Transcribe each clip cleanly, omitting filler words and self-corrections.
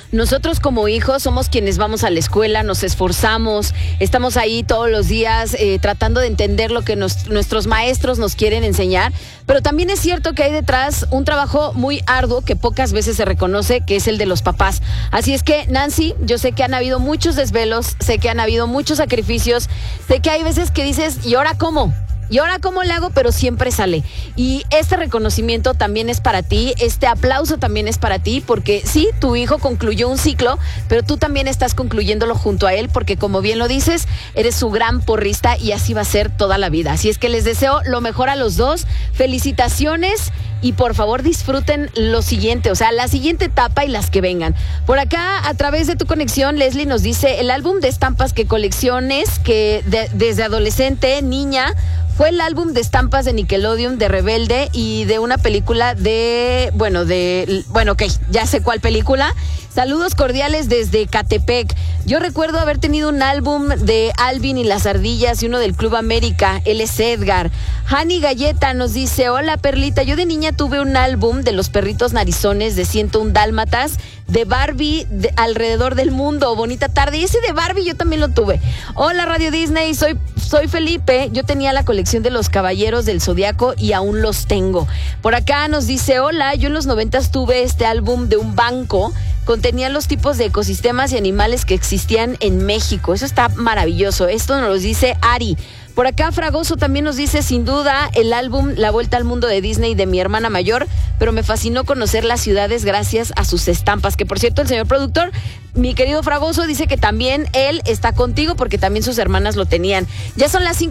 nosotros como hijos somos quienes vamos a la escuela, nos esforzamos, estamos ahí todos los días tratando de entender lo que nuestros maestros nos quieren enseñar, pero también es cierto que hay detrás un trabajo muy arduo que pocas veces se reconoce, que es el de los papás. Así es que, Nancy, yo sé que han habido muchos desvelos, sé que han habido muchos sacrificios, sé que hay veces que dices, ¿y ahora cómo? ¿Y ahora cómo le hago? Pero siempre sale. Y este reconocimiento también es para ti, este aplauso también es para ti, porque sí, tu hijo concluyó un ciclo, pero tú también estás concluyéndolo junto a él, porque como bien lo dices, eres su gran porrista y así va a ser toda la vida. Así es que les deseo lo mejor a los dos, felicitaciones y por favor disfruten lo siguiente, o sea, la siguiente etapa y las que vengan. Por acá, a través de tu conexión, Leslie nos dice, el álbum de estampas que colecciones, que desde adolescente, niña, fue el álbum de estampas de Nickelodeon, de Rebelde y de una película bueno, ok, ya sé cuál película. Saludos cordiales desde Catepec. Yo recuerdo haber tenido un álbum de Alvin y las ardillas y uno del Club América, él es Edgar. Hani Galleta nos dice, hola Perlita, yo de niña tuve un álbum de los perritos narizones de 101 Dálmatas, de Barbie alrededor del mundo, bonita tarde. Y ese de Barbie yo también lo tuve. Hola Radio Disney, soy Felipe, yo tenía la colección de los Caballeros del Zodiaco y aún los tengo. Por acá nos dice, hola, yo en los 90s tuve este álbum de un banco, contenía los tipos de ecosistemas y animales que existían en México. Eso está maravilloso. Esto nos lo dice Ari. Por acá Fragoso también nos dice, sin duda, el álbum La Vuelta al Mundo de Disney de mi hermana mayor, pero me fascinó conocer las ciudades gracias a sus estampas, que por cierto el señor productor, mi querido Fragoso, dice que también él está contigo porque también sus hermanas lo tenían. Ya son las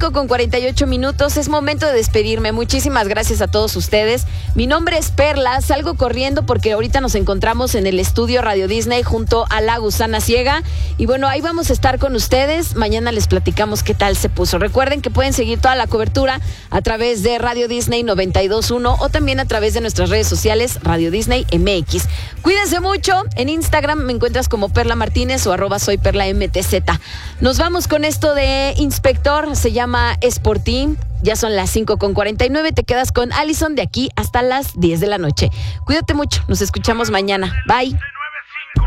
5:48, es momento de despedirme. Muchísimas gracias a todos ustedes. Mi nombre es Perla, salgo corriendo porque ahorita nos encontramos en el estudio Radio Disney junto a la Gusana Ciega. Y bueno, ahí vamos a estar con ustedes. Mañana les platicamos qué tal se puso. Recuerden que pueden seguir toda la cobertura a través de Radio Disney 92.1 o también a través de nuestras redes sociales Radio Disney MX. Cuídense mucho. En Instagram me encuentras como Perla Martínez o @soyperlamtz. Nos vamos con esto de Inspector, se llama Es por ti. Ya son las 5:49, te quedas con Allison de aquí hasta las 10 de la noche. Cuídate mucho, nos escuchamos mañana. Bye.